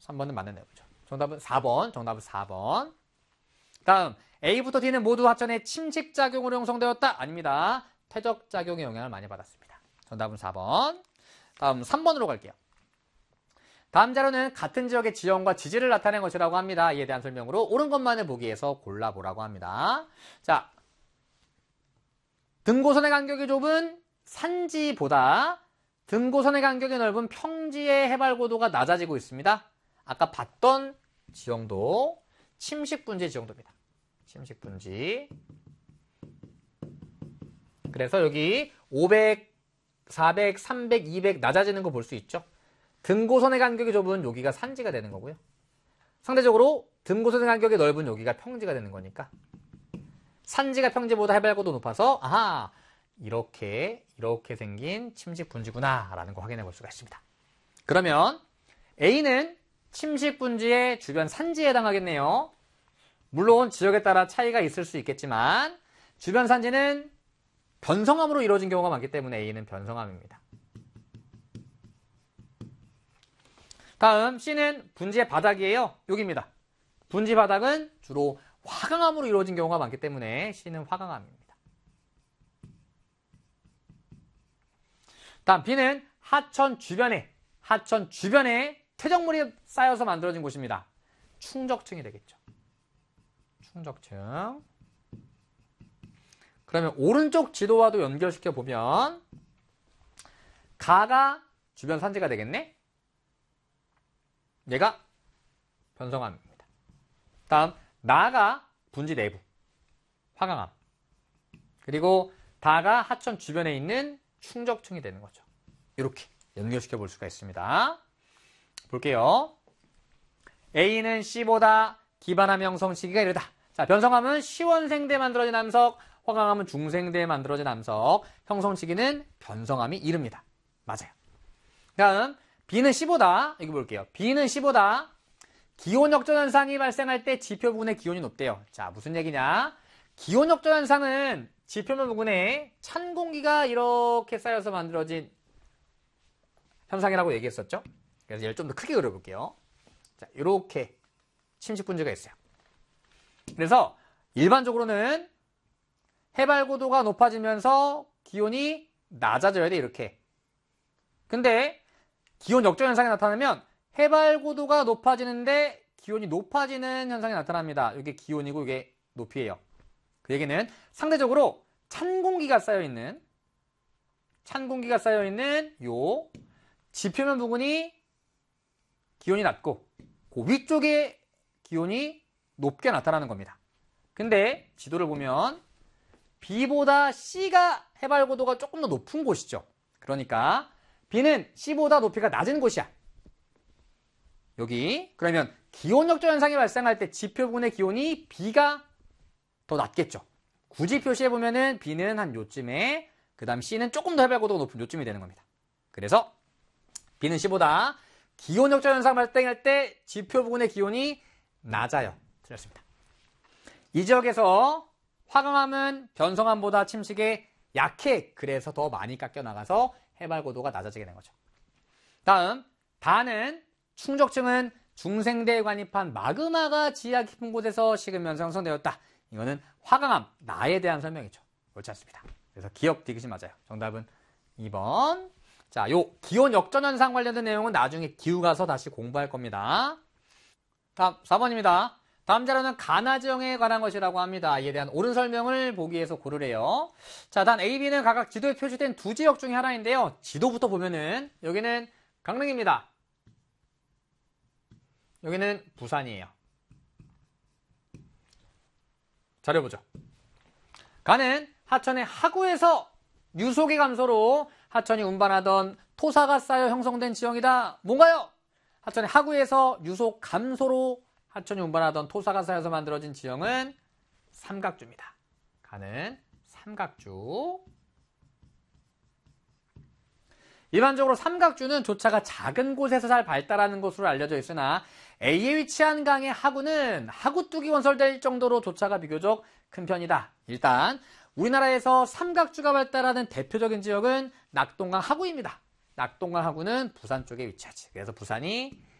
3번은 맞는 내용이죠. 정답은 4번. 정답은 4번. 다음 A부터 D는 모두 하천의 침식작용으로 형성되었다. 아닙니다. 퇴적작용의 영향을 많이 받았습니다. 정답은 4번. 다음 3번으로 갈게요. 다음 자료는 같은 지역의 지형과 지질을 나타낸 것이라고 합니다. 이에 대한 설명으로 옳은 것만을 보기 위해서 골라보라고 합니다. 자, 등고선의 간격이 좁은 산지보다 등고선의 간격이 넓은 평지의 해발고도가 낮아지고 있습니다. 아까 봤던 지형도 침식분지 지형도입니다. 침식분지. 그래서 여기 500, 400, 300, 200 낮아지는 거 볼 수 있죠. 등고선의 간격이 좁은 여기가 산지가 되는 거고요. 상대적으로 등고선의 간격이 넓은 여기가 평지가 되는 거니까 산지가 평지보다 해발고도 높아서 아하 이렇게 생긴 침식분지구나 라는 거 확인해 볼 수가 있습니다. 그러면 A는 침식분지의 주변 산지에 해당하겠네요. 물론 지역에 따라 차이가 있을 수 있겠지만 주변 산지는 변성암으로 이루어진 경우가 많기 때문에 A는 변성암입니다. 다음 C는 분지의 바닥이에요. 여기입니다. 분지 바닥은 주로 화강암으로 이루어진 경우가 많기 때문에 C는 화강암입니다. 다음 B는 하천 주변에 퇴적물이 쌓여서 만들어진 곳입니다. 충적층이 되겠죠. 충적층. 그러면 오른쪽 지도와도 연결시켜 보면 가가 주변 산지가 되겠네. 얘가 변성암입니다. 다음 나가 분지 내부 화강암. 그리고 다가 하천 주변에 있는 충적층이 되는 거죠. 이렇게 연결시켜 볼 수가 있습니다. 볼게요. A는 C보다 기반암 형성 시기가 이르다. 자, 변성암은 시원생대에 만들어진 암석, 화강암은 중생대에 만들어진 암석, 형성 시기는 변성암이 이릅니다. 맞아요. 다음 B는 C보다, 여기 볼게요. B는 C보다 기온 역전 현상이 발생할 때 지표 부근의 기온이 높대요. 자, 무슨 얘기냐? 기온 역전 현상은 지표면 부근에 찬 공기가 이렇게 쌓여서 만들어진 현상이라고 얘기했었죠? 그래서 얘를 좀 더 크게 그려볼게요. 자, 이렇게 침식분지가 있어요. 그래서 일반적으로는 해발고도가 높아지면서 기온이 낮아져야 돼, 이렇게. 근데 기온 역전 현상이 나타나면 해발고도가 높아지는데 기온이 높아지는 현상이 나타납니다. 이게 기온이고 이게 높이예요. 그 얘기는 상대적으로 찬 공기가 쌓여있는 요 지표면 부분이 기온이 낮고 그 위쪽에 기온이 높게 나타나는 겁니다. 근데 지도를 보면 B보다 C가 해발고도가 조금 더 높은 곳이죠. 그러니까 B는 C보다 높이가 낮은 곳이야. 여기. 그러면 기온 역전 현상이 발생할 때 지표 부분의 기온이 B가 더 낮겠죠. 굳이 표시해보면은 B는 한 요쯤에, 그 다음 C는 조금 더 해발고도가 높은 요쯤이 되는 겁니다. 그래서 B는 C보다 기온 역전 현상 발생할 때 지표 부분의 기온이 낮아요. 틀렸습니다. 이 지역에서 화강암은 변성암보다 침식에 약해. 그래서 더 많이 깎여 나가서 해발고도가 낮아지게 된 거죠. 다음 다는 충적층은 중생대에 관입한 마그마가 지하 깊은 곳에서 식으면서 형성되었다. 이거는 화강암, 나에 대한 설명이죠. 옳지 않습니다. 그래서 기억 디귿이 맞아요. 정답은 2번. 자, 요 기온 역전 현상 관련된 내용은 나중에 기후 가서 다시 공부할 겁니다. 다음 4번입니다. 다음 자료는 가나 지형에 관한 것이라고 합니다. 이에 대한 옳은 설명을 보기 위해서 고르래요. 자, 단 A, B는 각각 지도에 표시된 두 지역 중에 하나인데요. 지도부터 보면은 여기는 강릉입니다. 여기는 부산이에요. 자료 보죠. 가는 하천의 하구에서 유속의 감소로 하천이 운반하던 토사가 쌓여 형성된 지형이다. 뭔가요? 하천의 하구에서 유속 감소로 하천이 운반하던 토사가 쌓여서 만들어진 지형은 삼각주입니다. 가는 삼각주. 일반적으로 삼각주는 조차가 작은 곳에서 잘 발달하는 것으로 알려져 있으나 A에 위치한 강의 하구는 하구뚝이 건설될 정도로 조차가 비교적 큰 편이다. 일단 우리나라에서 삼각주가 발달하는 대표적인 지역은 낙동강 하구입니다. 낙동강 하구는 부산 쪽에 위치하지. 그래서 부산이